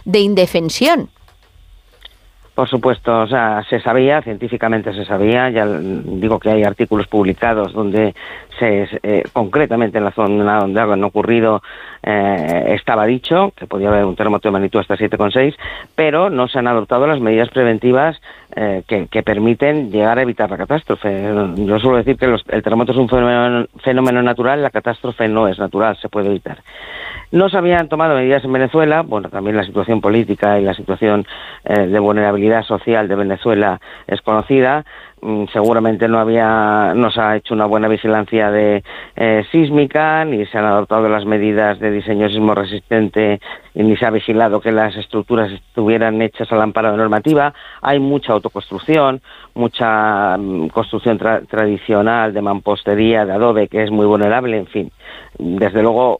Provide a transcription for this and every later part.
de indefensión. Por supuesto, o sea, se sabía, científicamente se sabía, ya digo que hay artículos publicados donde concretamente en la zona donde han ocurrido estaba dicho que podía haber un terremoto de magnitud hasta 7,6, pero no se han adoptado las medidas preventivas que permiten llegar a evitar la catástrofe. Yo suelo decir que el terremoto es un fenómeno natural, la catástrofe no es natural, se puede evitar. No se habían tomado medidas en Venezuela, bueno, también la situación política y la situación de vulnerabilidad social de Venezuela es conocida. Seguramente no se ha hecho una buena vigilancia sísmica, ni se han adoptado las medidas de diseño sismo resistente, ni se ha vigilado que las estructuras estuvieran hechas al amparo de normativa. Hay mucha autoconstrucción, mucha construcción tradicional de mampostería, de adobe, que es muy vulnerable, en fin. Desde luego,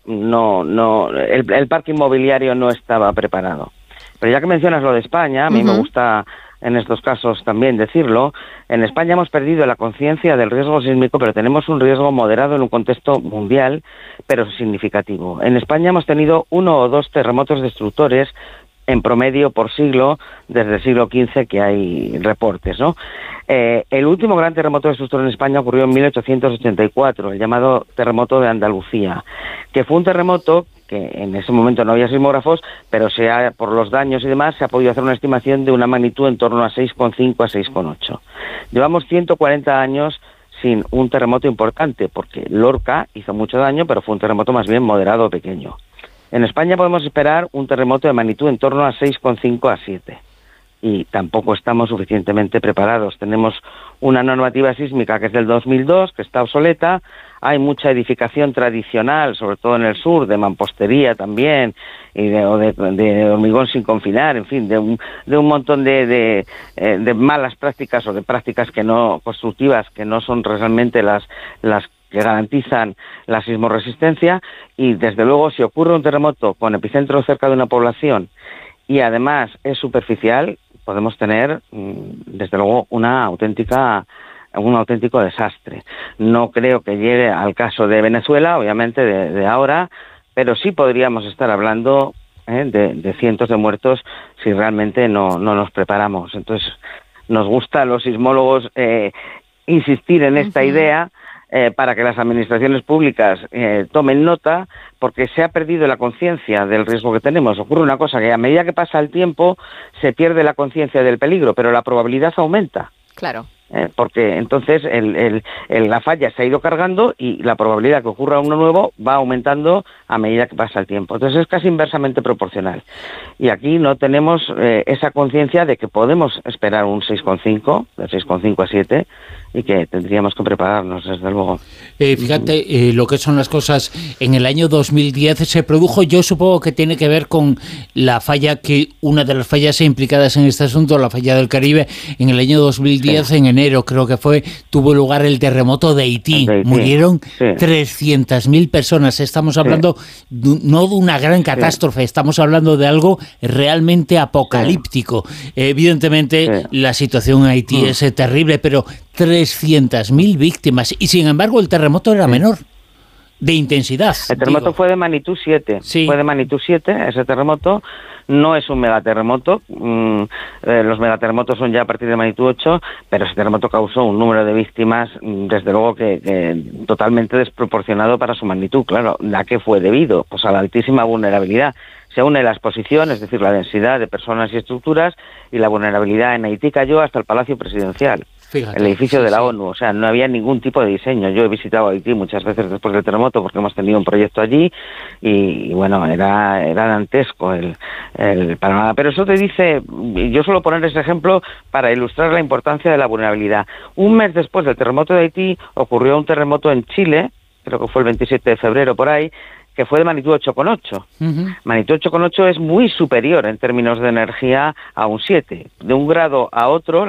el parque inmobiliario no estaba preparado. Pero ya que mencionas lo de España, a mí me gusta en estos casos también decirlo, en España hemos perdido la conciencia del riesgo sísmico, pero tenemos un riesgo moderado en un contexto mundial, pero significativo. En España hemos tenido 1 o 2 terremotos destructores en promedio por siglo, desde el siglo XV que hay reportes, ¿no? El último gran terremoto destructor en España ocurrió en 1884, el llamado terremoto de Andalucía, que fue un terremoto que en ese momento no había sismógrafos, pero por los daños y demás se ha podido hacer una estimación de una magnitud en torno a 6,5 a 6,8. Llevamos 140 años sin un terremoto importante, porque Lorca hizo mucho daño, pero fue un terremoto más bien moderado o pequeño. En España podemos esperar un terremoto de magnitud en torno a 6,5 a 7. Y tampoco estamos suficientemente preparados. Tenemos una normativa sísmica que es del 2002, que está obsoleta. Hay mucha edificación tradicional, sobre todo en el sur, de mampostería también, y de hormigón sin confinar, en fin, de un montón de malas prácticas o de prácticas que no constructivas, que no son realmente las que garantizan la sismoresistencia. Y desde luego, si ocurre un terremoto con epicentro cerca de una población y además es superficial, podemos tener, desde luego, un auténtico desastre. No creo que llegue al caso de Venezuela, obviamente, de ahora, pero sí podríamos estar hablando de cientos de muertos si realmente no nos preparamos. Entonces, nos gusta a los sismólogos insistir en esta idea para que las administraciones públicas tomen nota, porque se ha perdido la conciencia del riesgo que tenemos. Ocurre una cosa, que a medida que pasa el tiempo se pierde la conciencia del peligro, pero la probabilidad aumenta. Claro. Porque entonces la falla se ha ido cargando y la probabilidad que ocurra uno nuevo va aumentando a medida que pasa el tiempo. Entonces es casi inversamente proporcional. Y aquí no tenemos esa conciencia de que podemos esperar un 6,5, de 6,5 a 7, y que tendríamos que prepararnos, desde luego. Fíjate lo que son las cosas. En el año 2010 se produjo, yo supongo que tiene que ver con la falla, una de las fallas implicadas en este asunto, la falla del Caribe. En el año 2010, en enero creo que tuvo lugar el terremoto de Haití. Murieron 300.000 personas. Estamos hablando no de una gran catástrofe, estamos hablando de algo realmente apocalíptico. Evidentemente la situación en Haití es terrible, pero 300.000 víctimas, y sin embargo el terremoto era menor de intensidad. El terremoto fue de magnitud 7, fue de magnitud 7, ese terremoto. No es un megaterremoto, los megaterremotos son ya a partir de magnitud 8, pero ese terremoto causó un número de víctimas, desde luego que totalmente desproporcionado para su magnitud. Claro, ¿a qué fue debido? Pues a la altísima vulnerabilidad. Se une la exposición, es decir, la densidad de personas y estructuras, y la vulnerabilidad en Haití cayó hasta el Palacio Presidencial. Fíjate, el edificio de la ONU, o sea, no había ningún tipo de diseño. Yo he visitado Haití muchas veces después del terremoto porque hemos tenido un proyecto allí y bueno, era dantesco el panorama. Pero eso te dice, yo suelo poner ese ejemplo para ilustrar la importancia de la vulnerabilidad. Un mes después del terremoto de Haití ocurrió un terremoto en Chile, creo que fue el 27 de febrero por ahí, que fue de magnitud 8,8. Magnitud 8,8 es muy superior en términos de energía a un 7. De un grado a otro,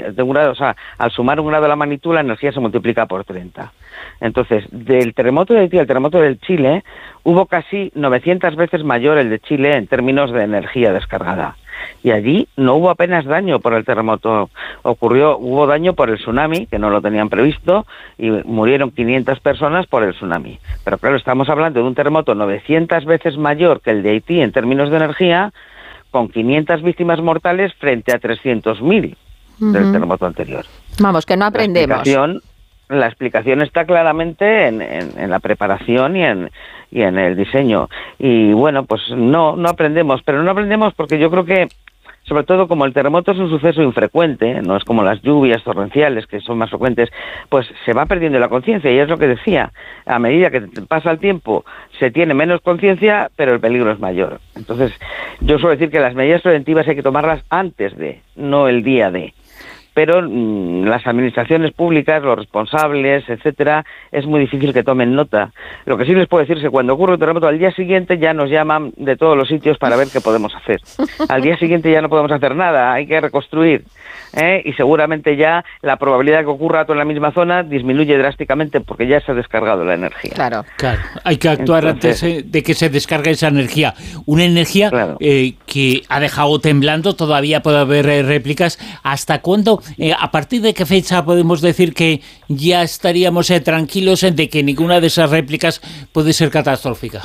al sumar un grado a la magnitud, la energía se multiplica por 30. Entonces, del terremoto de Haití al terremoto del Chile, hubo casi 900 veces mayor el de Chile en términos de energía descargada. Y allí no hubo apenas daño por el terremoto. Hubo daño por el tsunami, que no lo tenían previsto, y murieron 500 personas por el tsunami. Pero claro, estamos hablando de un terremoto 900 veces mayor que el de Haití en términos de energía, con 500 víctimas mortales frente a 300.000 del terremoto anterior. Vamos, que no aprendemos. La explicación está claramente en la preparación y en el diseño. Y bueno, pues no aprendemos, pero no aprendemos porque yo creo que, sobre todo como el terremoto es un suceso infrecuente, no es como las lluvias torrenciales que son más frecuentes, pues se va perdiendo la conciencia, y es lo que decía, a medida que pasa el tiempo se tiene menos conciencia, pero el peligro es mayor. Entonces, yo suelo decir que las medidas preventivas hay que tomarlas antes de, no el día de. Pero las administraciones públicas, los responsables, etcétera, es muy difícil que tomen nota. Lo que sí les puedo decir es que cuando ocurre un terremoto, al día siguiente ya nos llaman de todos los sitios para ver qué podemos hacer. Al día siguiente ya no podemos hacer nada, hay que reconstruir. Y seguramente ya la probabilidad de que ocurra todo en la misma zona disminuye drásticamente porque ya se ha descargado la energía. Claro. Hay que actuar antes de que se descargue esa energía. Una energía que ha dejado temblando, todavía puede haber réplicas. ¿Hasta cuándo? ¿A partir de qué fecha podemos decir que ya estaríamos tranquilos de que ninguna de esas réplicas puede ser catastrófica?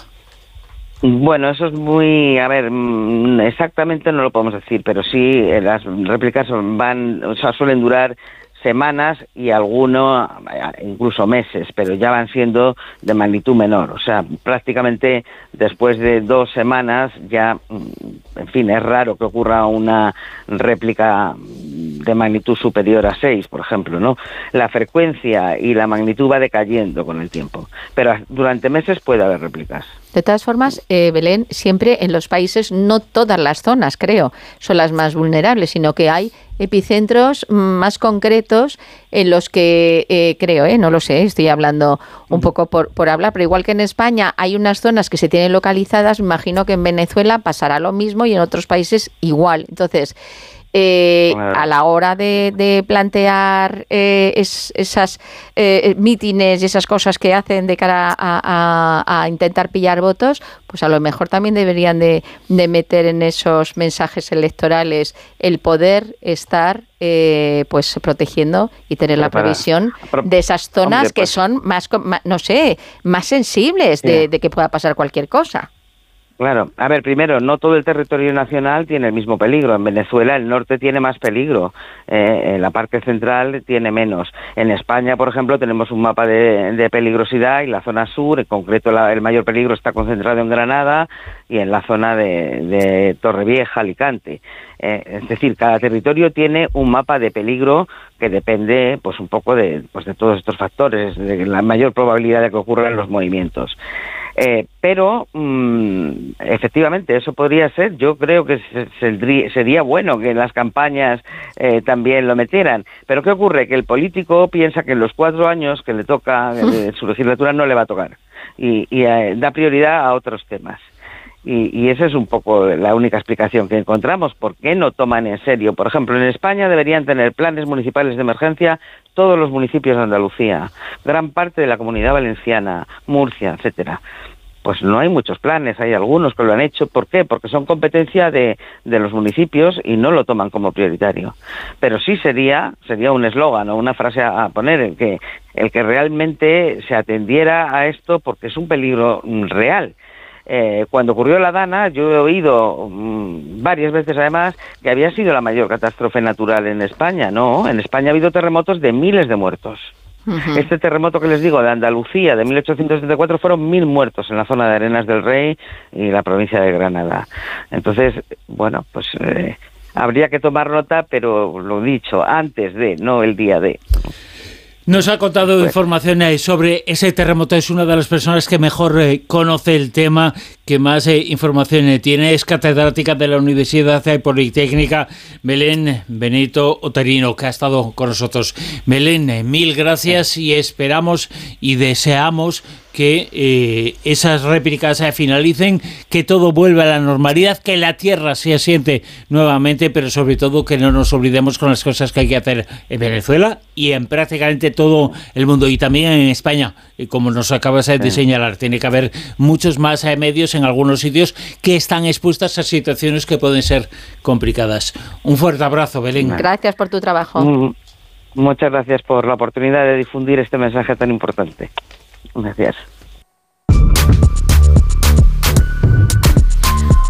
Bueno, eso es muy... A ver, exactamente no lo podemos decir, pero sí las réplicas suelen durar semanas y alguno incluso meses, pero ya van siendo de magnitud menor. O sea, prácticamente después de 2 semanas ya, en fin, es raro que ocurra una réplica de magnitud superior a 6, por ejemplo, ¿no? La frecuencia y la magnitud va decayendo con el tiempo, pero durante meses puede haber réplicas. De todas formas, Belén, siempre en los países, no todas las zonas, creo, son las más vulnerables, sino que hay epicentros más concretos en los que, creo, no lo sé, estoy hablando un poco por hablar, pero igual que en España hay unas zonas que se tienen localizadas, me imagino que en Venezuela pasará lo mismo y en otros países igual. Entonces, a la hora de plantear esas mítines y esas cosas que hacen de cara a intentar pillar votos, pues a lo mejor también deberían de meter en esos mensajes electorales el poder estar pues protegiendo y tener la previsión de esas zonas que son más, no sé, más sensibles de que pueda pasar cualquier cosa. Claro, a ver, primero, no todo el territorio nacional tiene el mismo peligro. En Venezuela el norte tiene más peligro, en la parte central tiene menos. En España, por ejemplo, tenemos un mapa de peligrosidad y la zona sur, en concreto el mayor peligro está concentrado en Granada y en la zona de Torrevieja, Alicante. Es decir, cada territorio tiene un mapa de peligro que depende pues un poco de todos estos factores, de la mayor probabilidad de que ocurran los movimientos. Pero efectivamente eso podría ser, yo creo que sería bueno que en las campañas también lo metieran, pero ¿qué ocurre? Que el político piensa que en los 4 años que le toca de su legislatura no le va a tocar y da prioridad a otros temas. Y esa es un poco la única explicación que encontramos. ¿Por qué no toman en serio? Por ejemplo, en España deberían tener planes municipales de emergencia todos los municipios de Andalucía, gran parte de la Comunidad Valenciana, Murcia, etcétera. Pues no hay muchos planes, hay algunos que lo han hecho. ¿Por qué? Porque son competencia de los municipios y no lo toman como prioritario. Pero sí sería un eslogan o una frase a poner, el que realmente se atendiera a esto porque es un peligro real. Cuando ocurrió la Dana, yo he oído varias veces además que había sido la mayor catástrofe natural en España. No, en España ha habido terremotos de miles de muertos. Uh-huh. Este terremoto que les digo de Andalucía de 1874 fueron 1.000 muertos en la zona de Arenas del Rey y la provincia de Granada. Entonces, bueno, pues habría que tomar nota, pero lo dicho, antes de, no el día de. Nos ha contado información sobre ese terremoto. Es una de las personas que mejor conoce el tema, que más información tiene. Es catedrática de la Universidad Politécnica, Belén Benito Otero, que ha estado con nosotros. Belén, mil gracias y esperamos y deseamos que esas réplicas finalicen, que todo vuelva a la normalidad, que la tierra se asiente nuevamente, pero sobre todo que no nos olvidemos con las cosas que hay que hacer en Venezuela y en prácticamente todo el mundo y también en España, como nos acabas de señalar. Tiene que haber muchos más medios en algunos sitios que están expuestos a situaciones que pueden ser complicadas. Un fuerte abrazo, Belén. Gracias por tu trabajo. Muchas gracias por la oportunidad de difundir este mensaje tan importante. Gracias.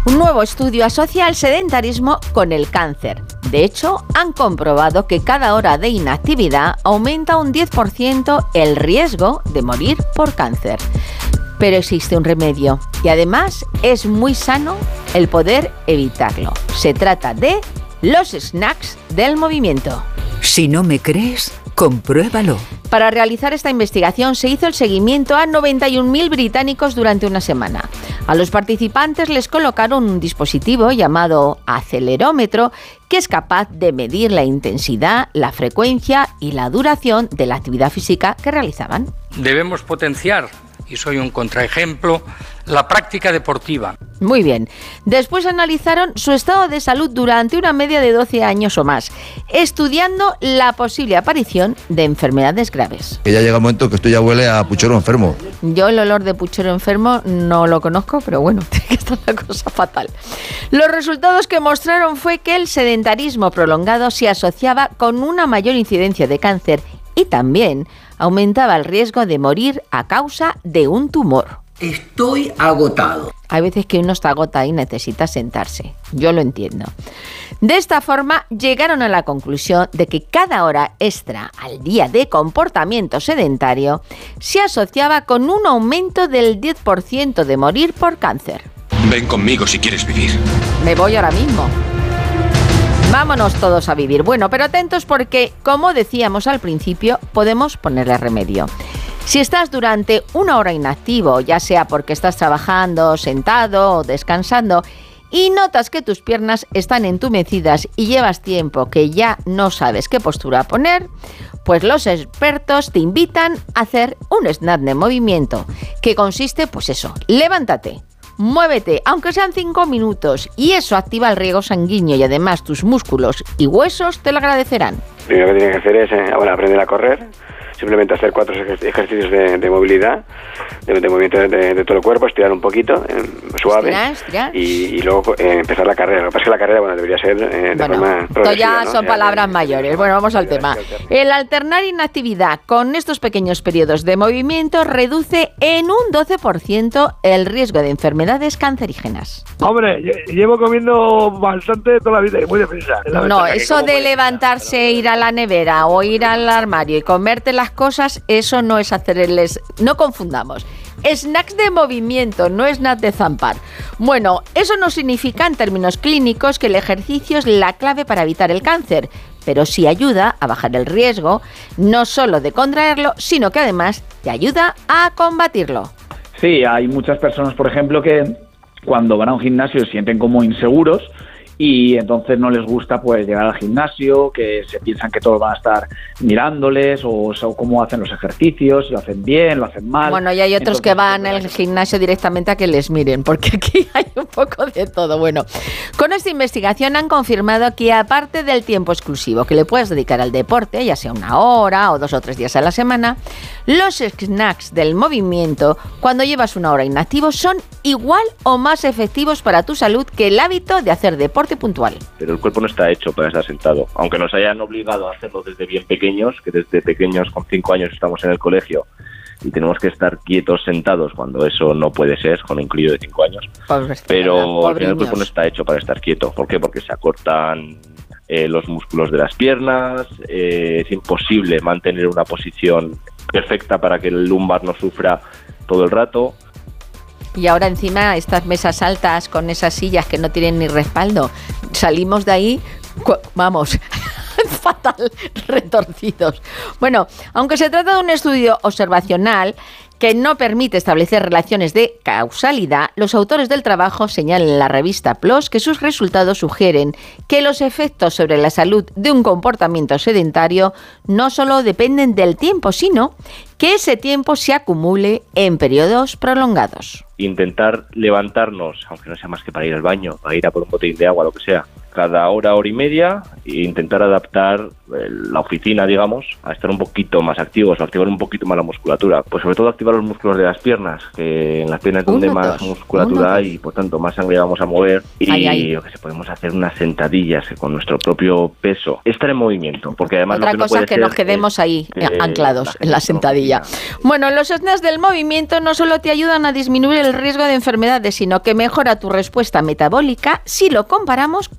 Un nuevo estudio asocia el sedentarismo con el cáncer. De hecho, han comprobado que cada hora de inactividad aumenta un 10% el riesgo de morir por cáncer. Pero existe un remedio y además es muy sano el poder evitarlo. Se trata de los snacks del movimiento. Si no me crees, compruébalo. Para realizar esta investigación se hizo el seguimiento a 91.000 británicos durante una semana. A los participantes les colocaron un dispositivo llamado acelerómetro que es capaz de medir la intensidad, la frecuencia y la duración de la actividad física que realizaban. Debemos potenciar, y soy un contraejemplo, la práctica deportiva. Muy bien. Después analizaron su estado de salud durante una media de 12 años o más, estudiando la posible aparición de enfermedades graves. Que ya llega un momento que esto ya huele a puchero enfermo. Yo el olor de puchero enfermo no lo conozco, pero bueno, tiene que estar la cosa fatal. Los resultados que mostraron fue que el sedentarismo prolongado se asociaba con una mayor incidencia de cáncer y también aumentaba el riesgo de morir a causa de un tumor. Estoy agotado. Hay veces que uno está agotado y necesita sentarse. Yo lo entiendo. De esta forma, llegaron a la conclusión de que cada hora extra al día de comportamiento sedentario se asociaba con un aumento del 10% de morir por cáncer. Ven conmigo si quieres vivir. Me voy ahora mismo. Vámonos todos a vivir. Bueno, pero atentos porque, como decíamos al principio, podemos ponerle remedio. Si estás durante una hora inactivo, ya sea porque estás trabajando, sentado o descansando, y notas que tus piernas están entumecidas y llevas tiempo que ya no sabes qué postura poner, pues los expertos te invitan a hacer un snack de movimiento, que consiste, pues eso, levántate, muévete, aunque sean 5 minutos, y eso activa el riego sanguíneo y además tus músculos y huesos te lo agradecerán. Lo primero que tienes que hacer es aprender a correr. Simplemente hacer 4 ejercicios de movilidad, de movimiento de todo el cuerpo, estirar un poquito, suave, estirar. Y luego empezar la carrera. Lo que pasa es que la carrera debería ser de forma progresiva. Esto ya ¿no? son palabras mayores. Bueno, vamos al tema. El alternar inactividad con estos pequeños periodos de movimiento reduce en un 12% el riesgo de enfermedades cancerígenas. Hombre, llevo comiendo bastante toda la vida y muy deprisa. No, eso de levantarse, ir a la nevera o ir al armario y comerte las cosas, eso no es hacerles... No confundamos. Snacks de movimiento, no snacks de zampar. Bueno, eso no significa en términos clínicos que el ejercicio es la clave para evitar el cáncer, pero sí ayuda a bajar el riesgo, no solo de contraerlo, sino que además te ayuda a combatirlo. Sí, hay muchas personas, por ejemplo, que cuando van a un gimnasio se sienten como inseguros y entonces no les gusta pues llegar al gimnasio, que se piensan que todos van a estar mirándoles o cómo hacen los ejercicios, si lo hacen bien, lo hacen mal. Bueno, y hay otros entonces, que van al gimnasio directamente a que les miren, porque aquí hay un poco de todo. Bueno, con esta investigación han confirmado que aparte del tiempo exclusivo que le puedes dedicar al deporte, ya sea 1 hora o 2 o 3 días a la semana, los snacks del movimiento, cuando llevas 1 hora inactivo, son igual o más efectivos para tu salud que el hábito de hacer deporte puntual. Pero el cuerpo no está hecho para estar sentado, aunque nos hayan obligado a hacerlo desde bien pequeños, que desde pequeños con 5 años estamos en el colegio y tenemos que estar quietos sentados cuando eso no puede ser, con un crío de 5 años. Pero al final el cuerpo no está hecho para estar quieto. ¿Por qué? Porque se acortan los músculos de las piernas, es imposible mantener una posición perfecta para que el lumbar no sufra todo el rato. Y ahora encima estas mesas altas con esas sillas que no tienen ni respaldo, salimos de ahí, vamos, fatal, retorcidos. Bueno, aunque se trata de un estudio observacional que no permite establecer relaciones de causalidad, los autores del trabajo señalan en la revista PLOS que sus resultados sugieren que los efectos sobre la salud de un comportamiento sedentario no solo dependen del tiempo, sino que ese tiempo se acumule en periodos prolongados. Intentar levantarnos, aunque no sea más que para ir al baño, para ir a por un botellín de agua, lo que sea, cada hora y media e intentar adaptar la oficina, digamos, a estar un poquito más activos o activar un poquito más la musculatura. Pues sobre todo activar los músculos de las piernas, que en las piernas es donde más musculatura hay y por tanto más sangre vamos a mover. Y lo que podemos hacer unas sentadillas que con nuestro propio peso, estar en movimiento, porque además otra cosa es que nos quedemos ahí anclados en la sentadilla. Bueno, los snacks del movimiento no solo te ayudan a disminuir el riesgo de enfermedades, sino que mejora tu respuesta metabólica si lo comparamos